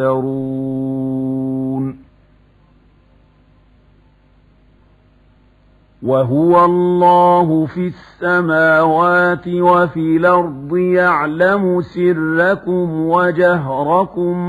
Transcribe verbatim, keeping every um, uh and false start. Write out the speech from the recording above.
وهو الله في السماوات وفي الأرض يعلم سركم وجهركم